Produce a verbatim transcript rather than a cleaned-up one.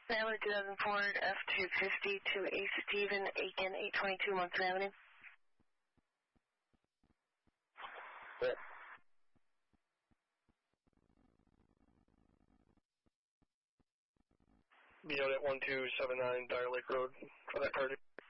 Family two thousand Ford F two fifty to a Stephen Aiken, eight twenty-two Munson Avenue. Yeah. Be out at one two seven nine Dyer Lake Road for that party.